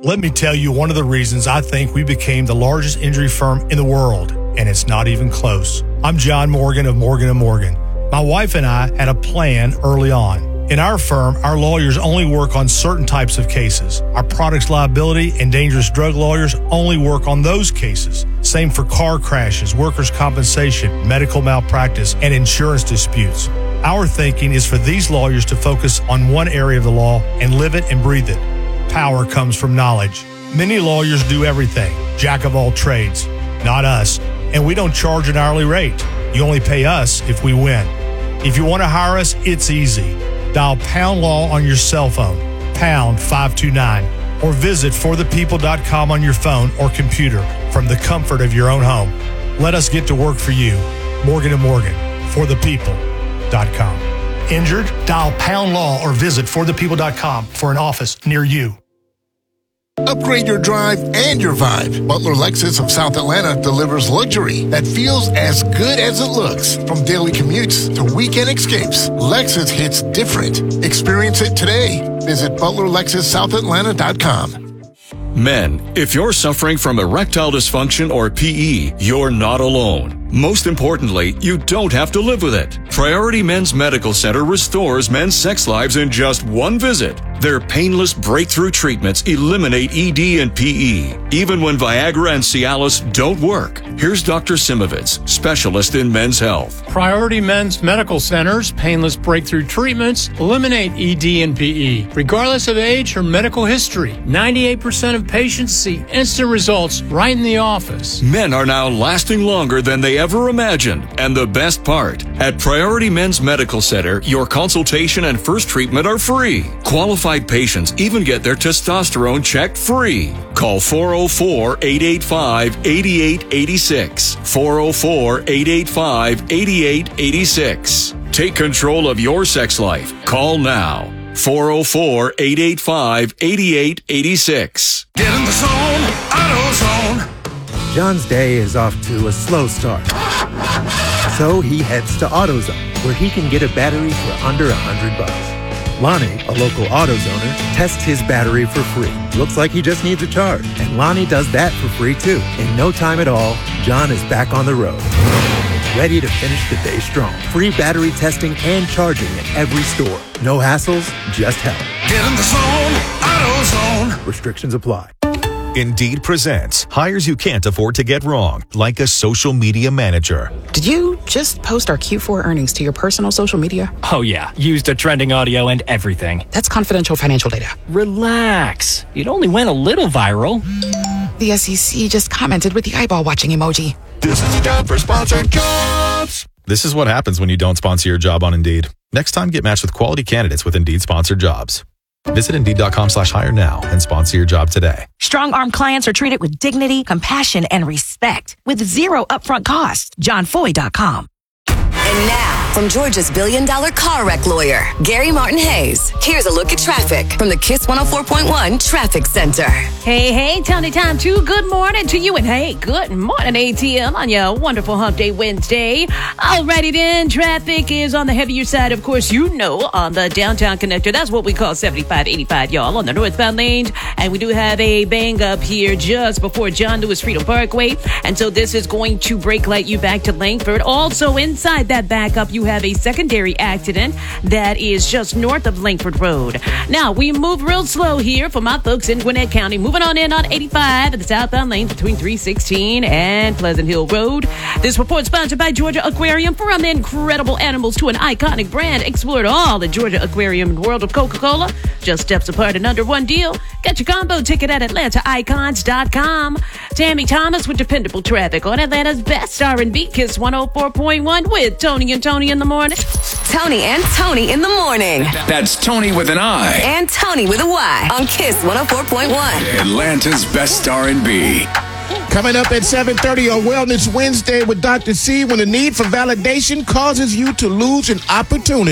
Let me tell you one of the reasons I think we became the largest injury firm in the world, and it's not even close. I'm John Morgan of Morgan & Morgan. My wife and I had a plan early on. In our firm, our lawyers only work on certain types of cases. Our products liability and dangerous drug lawyers only work on those cases. Same for car crashes, workers' compensation, medical malpractice, and insurance disputes. Our thinking is for these lawyers to focus on one area of the law and live it and breathe it. Power comes from knowledge. Many lawyers do everything, jack of all trades. Not us, and we don't charge an hourly rate. You only pay us if we win. If you want to hire us, it's easy. Dial Pound Law on your cell phone, pound 529, or visit forthepeople.com on your phone or computer from the comfort of your own home. Let us get to work for you. Morgan & Morgan, forthepeople.com. Injured? Dial Pound Law or visit forthepeople.com for an office near you. Upgrade your drive and your vibe. Butler Lexus of South Atlanta delivers luxury that feels as good as it looks. From daily commutes to weekend escapes, Lexus hits different. Experience it today. Visit ButlerLexusSouthAtlanta.com. Men, if you're suffering from erectile dysfunction or PE, you're not alone. Most importantly, you don't have to live with it. Priority Men's Medical Center restores men's sex lives in just one visit. Their painless breakthrough treatments eliminate ED and PE, even when Viagra and Cialis don't work. Here's Dr. Simovitz, specialist in men's health. Priority Men's Medical Center's painless breakthrough treatments eliminate ED and PE, regardless of age or medical history. 98% of patients see instant results right in the office. Men are now lasting longer than they ever imagined. And the best part, at Priority Men's Medical Center, your consultation and first treatment are free. Qualified patients even get their testosterone checked free. Call 404-885-8886. 404-885-8886. Take control of your sex life. Call now. 404-885-8886. Get in the zone, AutoZone. John's day is off to a slow start. So he heads to AutoZone, where he can get a battery for under $100. Lonnie, a local AutoZoner, tests his battery for free. Looks like he just needs a charge. And Lonnie does that for free too. In no time at all, John is back on the road, ready to finish the day strong. Free battery testing and charging at every store. No hassles, just help. Get in the zone, AutoZone. Restrictions apply. Indeed presents hires you can't afford to get wrong, like a social media manager. Did you just post our Q4 earnings to your personal social media? Oh yeah, used a trending audio and everything. That's confidential financial data. Relax. It only went a little viral. The SEC just commented with the eyeball watching emoji. This is a job for sponsored jobs. This is what happens when you don't sponsor your job on Indeed. Next time, get matched with quality candidates with Indeed sponsored jobs. Visit Indeed.com/hire now and sponsor your job today. Strong-arm clients are treated with dignity, compassion, and respect with zero upfront costs. JohnFoy.com. And now, from Georgia's billion-dollar car wreck lawyer, Gary Martin Hayes, here's a look at traffic from the KISS 104.1 Traffic Center. Hey, Tony time too. Good morning to you, and hey, good morning, ATM, on your wonderful Hump Day Wednesday. Alrighty then, traffic is on the heavier side, of course, you know, on the downtown connector. That's what we call 7585, y'all, on the northbound lanes. And we do have a bang up here just before John Lewis Freedom Parkway. And so this is going to brake light you back to Langford. Also inside that backup, you have a secondary accident that is just north of Langford Road. Now, we move real slow here for my folks in Gwinnett County. Moving on in on 85 at the southbound lane between 316 and Pleasant Hill Road. This report sponsored by Georgia Aquarium. From incredible animals to an iconic brand, explore all the Georgia Aquarium and world of Coca-Cola. Just steps apart and under one deal. Get your combo ticket at AtlantaIcons.com. Tammy Thomas with dependable traffic on Atlanta's best R&B, KISS 104.1 with Tony and Tony in the morning. Tony and Tony in the morning. That's Tony with an I. And Tony with a Y on KISS 104.1. Atlanta's best R&B. Coming up at 7:30 on Wellness Wednesday with Dr. C, when the need for validation causes you to lose an opportunity.